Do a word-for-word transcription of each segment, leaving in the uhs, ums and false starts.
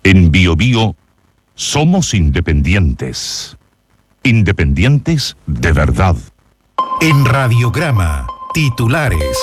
En Bio Bio somos independientes. Independientes de verdad. En Radiograma, titulares.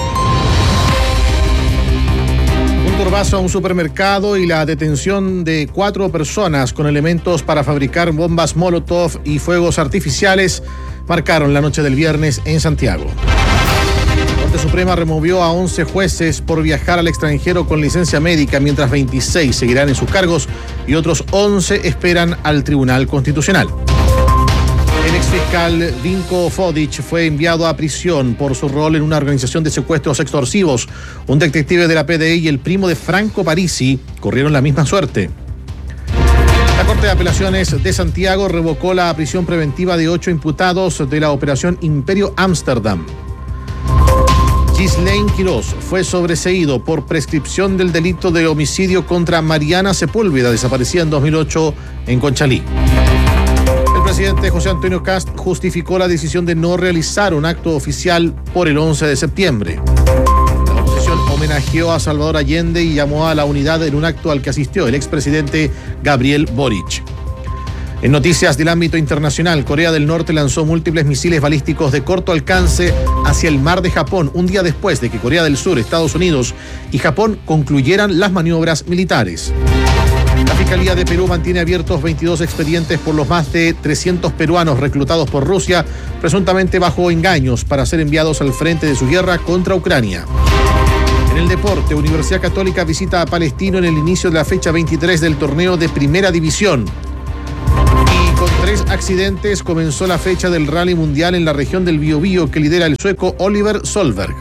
Un turbazo a un supermercado y la detención de cuatro personas con elementos para fabricar bombas Molotov y fuegos artificiales marcaron la noche del viernes en Santiago. La Corte Suprema removió a once jueces por viajar al extranjero con licencia médica, mientras veintiséis seguirán en sus cargos y otros once esperan al Tribunal Constitucional. El exfiscal Vinko Fodic fue enviado a prisión por su rol en una organización de secuestros extorsivos. Un detective de la P D I y el primo de Franco Parisi corrieron la misma suerte. La Corte de Apelaciones de Santiago revocó la prisión preventiva de ocho imputados de la operación Imperio Ámsterdam. Ghislaine Quirós fue sobreseído por prescripción del delito de homicidio contra Mariana Sepúlveda, desaparecida en dos mil ocho en Conchalí. El presidente José Antonio Kast justificó la decisión de no realizar un acto oficial por el once de septiembre. La oposición homenajeó a Salvador Allende y llamó a la unidad en un acto al que asistió el expresidente Gabriel Boric. En noticias del ámbito internacional, Corea del Norte lanzó múltiples misiles balísticos de corto alcance hacia el mar de Japón, un día después de que Corea del Sur, Estados Unidos y Japón concluyeran las maniobras militares. La Fiscalía de Perú mantiene abiertos veintidós expedientes por los más de trescientos peruanos reclutados por Rusia, presuntamente bajo engaños para ser enviados al frente de su guerra contra Ucrania. En el deporte, Universidad Católica visita a Palestino en el inicio de la fecha veintitrés del torneo de Primera División. Y con tres accidentes comenzó la fecha del Rally Mundial en la región del Biobío, que lidera el sueco Oliver Solberg.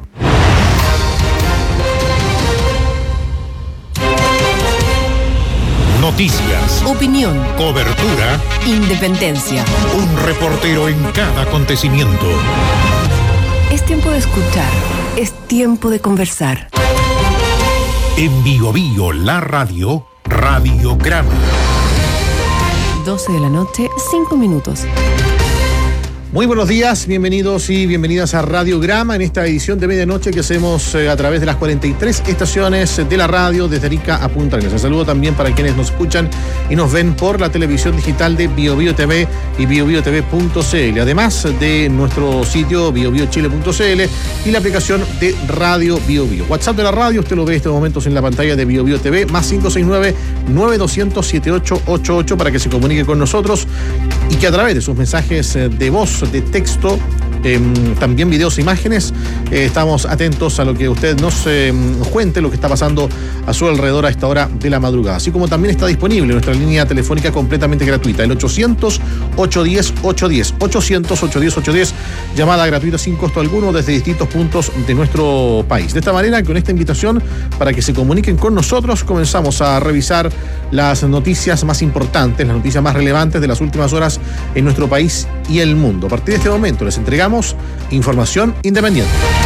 Noticias, opinión, cobertura, independencia. Un reportero en cada acontecimiento. Es tiempo de escuchar, es tiempo de conversar. En Bio Bio, la radio, Radiograma. doce de la noche, cinco minutos. Muy buenos días, bienvenidos y bienvenidas a Radiograma en esta edición de medianoche que hacemos eh, a través de las cuarenta y tres estaciones de la radio desde Arica a Punta Arenas. Un saludo también para quienes nos escuchan y nos ven por la televisión digital de Bio Bio T V y bio bio t v punto c l, además de nuestro sitio bio bio chile punto c l y la aplicación de Radio Bio Bio. WhatsApp de la radio, usted lo ve en estos momentos en la pantalla de Bio Bio T V, más cinco seis nueve, nueve dos cero cero, siete ocho ocho ocho para que se comunique con nosotros y que a través de sus mensajes de voz, de texto, eh, también videos e imágenes, eh, estamos atentos a lo que usted nos eh, cuente, lo que está pasando a su alrededor a esta hora de la madrugada, así como también está disponible nuestra línea telefónica completamente gratuita, el ochocientos, ochocientos diez, ochocientos diez, ochocientos, ochocientos diez, ochocientos diez, llamada gratuita sin costo alguno desde distintos puntos de nuestro país. De esta manera, con esta invitación para que se comuniquen con nosotros, comenzamos a revisar las noticias más importantes, las noticias más relevantes de las últimas horas en nuestro país y el mundo. A partir de este momento les entregamos información independiente.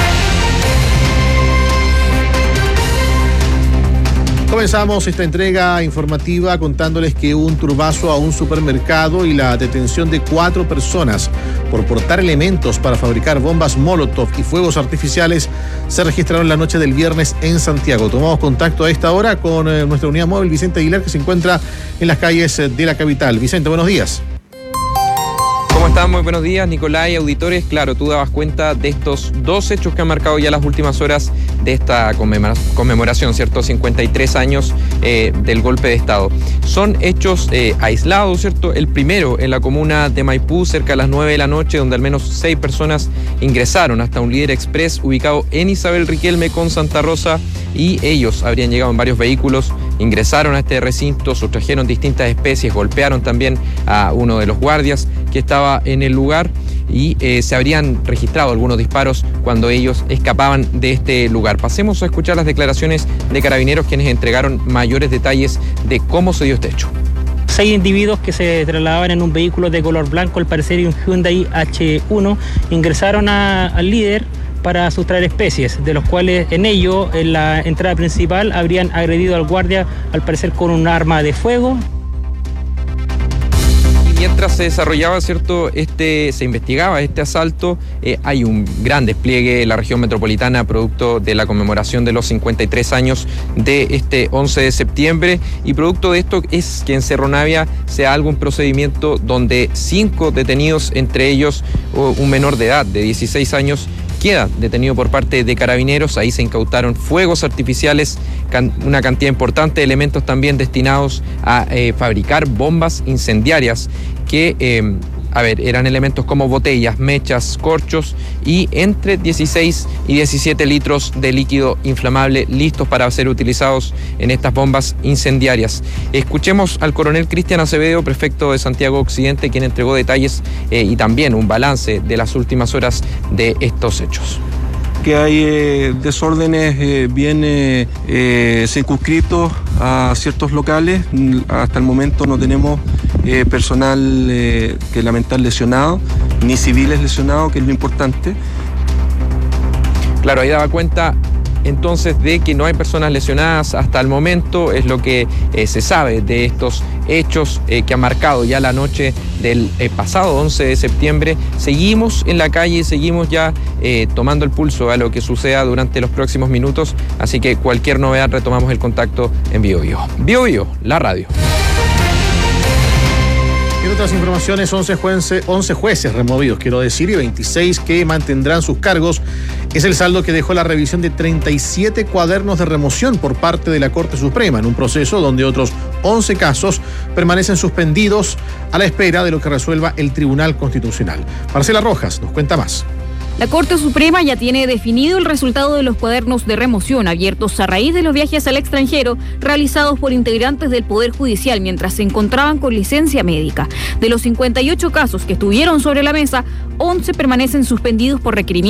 Comenzamos esta entrega informativa contándoles que hubo un turbazo a un supermercado y la detención de cuatro personas por portar elementos para fabricar bombas Molotov y fuegos artificiales se registraron la noche del viernes en Santiago. Tomamos contacto a esta hora con eh, nuestra unidad móvil Vicente Aguilar, que se encuentra en las calles de la capital. Vicente, buenos días. ¿Cómo están? Muy buenos días, Nicolás y auditores. Claro, tú dabas cuenta de estos dos hechos que han marcado ya las últimas horas de esta conmemoración, ¿cierto? cincuenta y tres años eh, del golpe de Estado. Son hechos eh, aislados, ¿cierto? El primero en la comuna de Maipú, cerca de las nueve de la noche, donde al menos seis personas ingresaron hasta un líder express ubicado en Isabel Riquelme con Santa Rosa, y ellos habrían llegado en varios vehículos, ingresaron a este recinto, sustrajeron distintas especies, golpearon también a uno de los guardias que estaba en el lugar y eh, se habrían registrado algunos disparos cuando ellos escapaban de este lugar. Pasemos a escuchar las declaraciones de carabineros, quienes entregaron mayores detalles de cómo se dio este hecho. Seis individuos que se trasladaban en un vehículo de color blanco, al parecer un Hyundai H uno, ingresaron a, al líder para sustraer especies, de los cuales en ello, en la entrada principal, habrían agredido al guardia, al parecer con un arma de fuego. mientras se desarrollaba, ¿cierto?, este, se investigaba este asalto, eh, hay un gran despliegue en la región metropolitana producto de la conmemoración de los cincuenta y tres años de este once de septiembre, y producto de esto es que en Cerro Navia se haga algún procedimiento donde cinco detenidos, entre ellos un menor de edad de dieciséis años, queda detenido por parte de Carabineros. Ahí se incautaron fuegos artificiales, can, una cantidad importante de elementos también destinados a eh, fabricar bombas incendiarias que, eh, a ver, eran elementos como botellas, mechas, corchos y entre dieciséis y diecisiete litros de líquido inflamable listos para ser utilizados en estas bombas incendiarias. Escuchemos al coronel Cristian Acevedo, prefecto de Santiago Occidente, quien entregó detalles eh, y también un balance de las últimas horas de estos hechos. Que hay eh, desórdenes eh, bien eh, eh, circunscritos a ciertos locales. Hasta el momento no tenemos eh, personal eh, que lamentar lesionado, ni civiles lesionados, que es lo importante. Claro, ahí daba cuenta entonces de que no hay personas lesionadas hasta el momento, es lo que eh, se sabe de estos hechos eh, que han marcado ya la noche del eh, pasado once de septiembre. Seguimos en la calle, seguimos ya eh, tomando el pulso a lo que suceda durante los próximos minutos, así que cualquier novedad retomamos el contacto en Bio Bio. Bio Bio, la radio. En otras informaciones, once jueces, once jueces removidos, quiero decir, y veintiséis que mantendrán sus cargos. Es el saldo que dejó la revisión de treinta y siete cuadernos de remoción por parte de la Corte Suprema, en un proceso donde otros once casos permanecen suspendidos a la espera de lo que resuelva el Tribunal Constitucional. Marcela Rojas nos cuenta más. La Corte Suprema ya tiene definido el resultado de los cuadernos de remoción abiertos a raíz de los viajes al extranjero realizados por integrantes del Poder Judicial mientras se encontraban con licencia médica. De los cincuenta y ocho casos que estuvieron sobre la mesa, once permanecen suspendidos por requerimiento